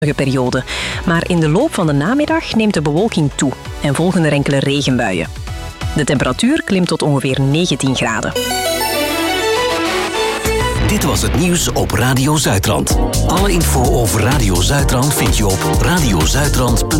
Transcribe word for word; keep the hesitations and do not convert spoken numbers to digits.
periode. Maar in de loop van de namiddag neemt de bewolking toe en volgen er enkele regenbuien. De temperatuur klimt tot ongeveer negentien graden. Dit was het nieuws op Radio Zuidrand. Alle info over Radio Zuidrand vind je op radio zuidrand punt